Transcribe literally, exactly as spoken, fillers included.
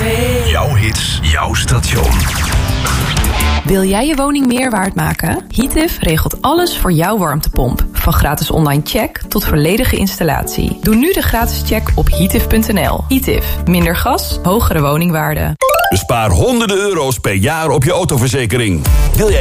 Jouw hits, jouw station. Wil jij je woning meer waard maken? Heatif regelt alles voor jouw warmtepomp. Van gratis online check tot volledige installatie. Doe nu de gratis check op heatif punt n l. Heatif. Minder gas, hogere woningwaarde. Bespaar honderden euro's per jaar op je autoverzekering. Wil jij